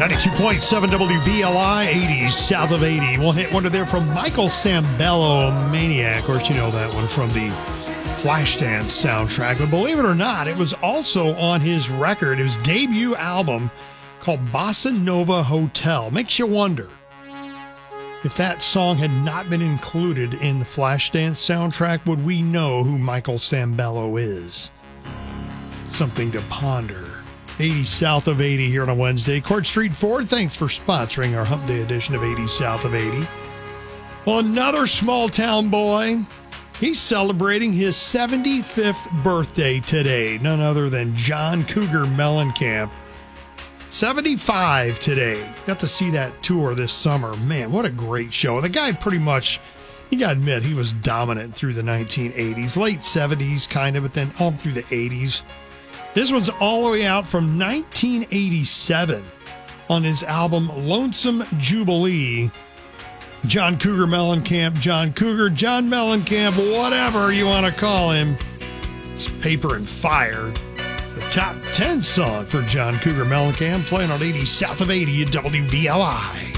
92.7 WVLI, 80s, south of 80. One hit wonder there from Michael Sambello, Maniac. Of course, you know that one from the Flashdance soundtrack. But believe it or not, it was also on his record, his debut album called Bossa Nova Hotel. Makes you wonder if that song had not been included in the Flashdance soundtrack, would we know who Michael Sambello is? Something to ponder. 80 South of 80 here on a Wednesday. Court Street Ford, thanks for sponsoring our Hump Day edition of 80 South of 80. Well, another small town boy, he's celebrating his 75th birthday today. None other than John Cougar Mellencamp. 75 today. Got to see that tour this summer. Man, what a great show. The guy pretty much, you got to admit, he was dominant through the 1980s, late 70s kind of, but then all through the 80s. This one's all the way out from 1987 on his album Lonesome Jubilee. John Cougar Mellencamp, John Cougar, John Mellencamp, whatever you want to call him. It's Paper and Fire, the top 10 song for John Cougar Mellencamp, playing on 80 South of 80 at WVLI.